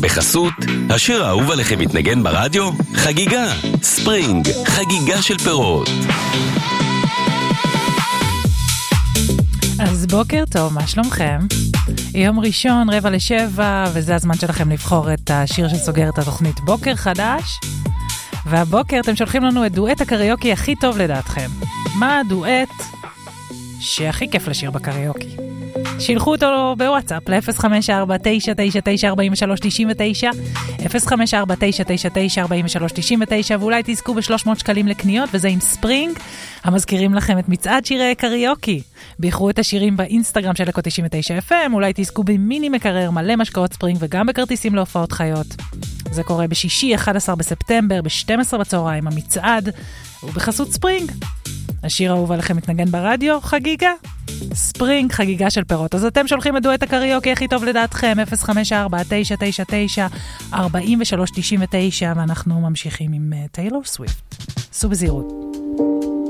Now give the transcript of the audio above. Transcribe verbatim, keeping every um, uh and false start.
בחסות, השיר האהוב עליכם מתנגן ברדיו, חגיגה, ספרינג, חגיגה של פירות. אז בוקר טוב, מה שלומכם? יום ראשון, רבע לשבע, וזה הזמן שלכם לבחור את השיר שסוגר את התוכנית בוקר חדש. והבוקר אתם שולחים לנו את דואט הקריוקי הכי טוב לדעתכם. מה הדואט שהכי כיף לשיר בקריוקי? שילחו אותו בוואטסאפ ל-אפס חמש ארבע תשע תשע תשע ארבע שלוש תשע תשע, אפס חמש ארבע תשע תשע תשע ארבע שלוש תשע תשע, ואולי תזכו ב-שלוש מאות שקלים לקניות, וזה עם ספרינג, המזכירים לכם את מצעד שירי קריוקי. ביחרו את השירים באינסטגרם של אקו תשעים ותשע אף אם, אולי תזכו במיני מקרר מלא משקאות ספרינג, וגם בכרטיסים להופעות חיות. זה קורה בשישי, אחד עשר בספטמבר, ב-שתים עשרה בצהריים, המצעד, ובחסות ספרינג. השיר האהוב עליכם מתנגן ברדיו, חגיגה. ספרינג, חגיגה של פירות. אז אתם שולחים את דואט הקריוקי הכי טוב לדעתכם, אפס חמש ארבע תשע תשע תשע ארבע שלוש תשע תשע, ואנחנו ממשיכים עם טיילור סוויפט. סעו בזהירות.